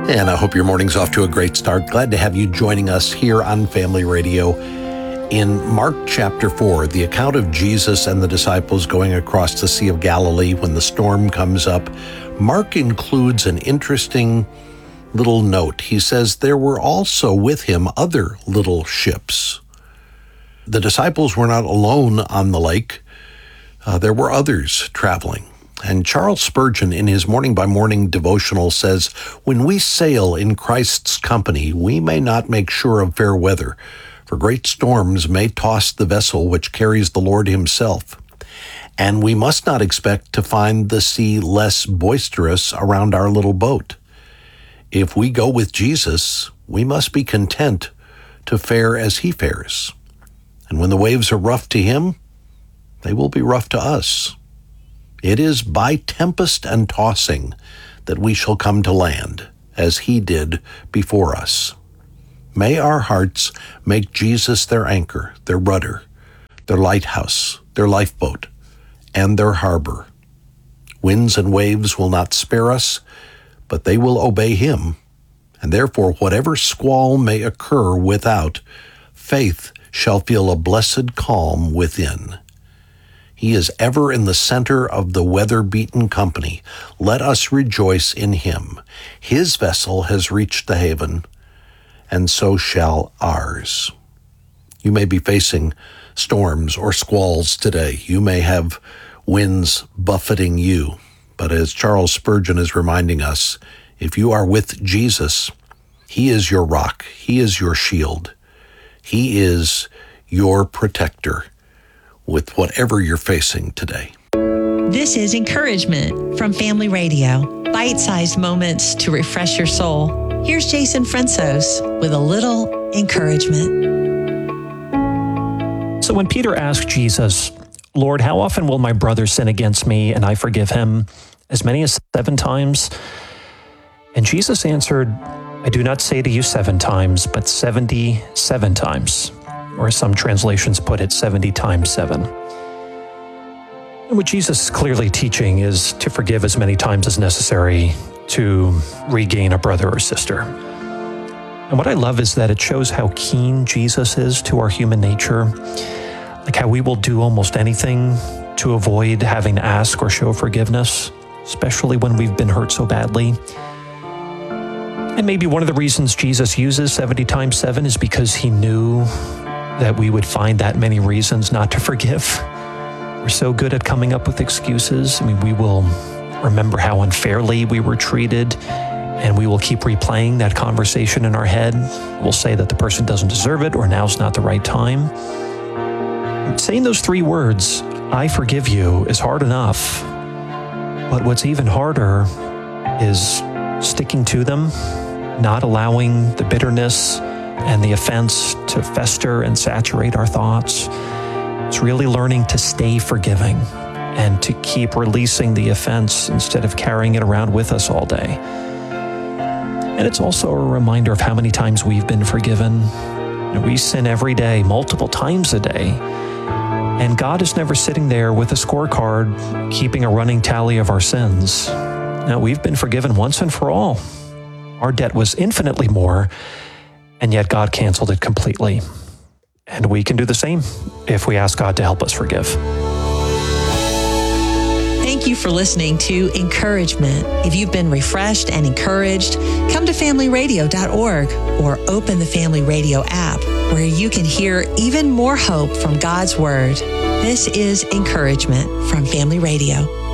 And I hope your morning's off to a great start. Glad to have you joining us here on Family Radio. In Mark chapter 4, the account of Jesus and the disciples going across the Sea of Galilee when the storm comes up, Mark includes an interesting little note. He says there were also with him other little ships. The disciples were not alone on the lake. There were others traveling. And Charles Spurgeon, in his Morning by Morning devotional, says, "When we sail in Christ's company, we may not make sure of fair weather, for great storms may toss the vessel which carries the Lord himself. And we must not expect to find the sea less boisterous around our little boat. If we go with Jesus, we must be content to fare as he fares. And when the waves are rough to him, they will be rough to us. It is by tempest and tossing that we shall come to land, as he did before us. May our hearts make Jesus their anchor, their rudder, their lighthouse, their lifeboat, and their harbor. Winds and waves will not spare us, but they will obey him, and therefore whatever squall may occur without, faith shall feel a blessed calm within. He is ever in the center of the weather-beaten company. Let us rejoice in him. His vessel has reached the haven, and so shall ours." You may be facing storms or squalls today. You may have winds buffeting you. But as Charles Spurgeon is reminding us, if you are with Jesus, he is your rock. He is your shield. He is your protector with whatever you're facing today. This is Encouragement from Family Radio. Bite-sized moments to refresh your soul. Here's Jason Fransos with a little encouragement. So when Peter asked Jesus, "Lord, how often will my brother sin against me and I forgive him? As many as 7 times?" And Jesus answered, "I do not say to you 7 times, but 77 times." Or as some translations put it, 70 times 7. And what Jesus is clearly teaching is to forgive as many times as necessary to regain a brother or sister. And what I love is that it shows how keen Jesus is to our human nature, like how we will do almost anything to avoid having to ask or show forgiveness, especially when we've been hurt so badly. And maybe one of the reasons Jesus uses 70 times 7 is because he knew that we would find that many reasons not to forgive. We're so good at coming up with excuses. I mean, we will remember how unfairly we were treated, and we will keep replaying that conversation in our head. We'll say that the person doesn't deserve it, or now's not the right time. Saying those 3 words, "I forgive you," is hard enough. But what's even harder is sticking to them, not allowing the bitterness and the offense to fester and saturate our thoughts. It's really learning to stay forgiving and to keep releasing the offense instead of carrying it around with us all day. And it's also a reminder of how many times we've been forgiven. We sin every day, multiple times a day. And God is never sitting there with a scorecard, keeping a running tally of our sins. Now, we've been forgiven once and for all. Our debt was infinitely more, and yet God canceled it completely. And we can do the same if we ask God to help us forgive. Thank you for listening to Encouragement. If you've been refreshed and encouraged, come to familyradio.org or open the Family Radio app, where you can hear even more hope from God's Word. This is Encouragement from Family Radio.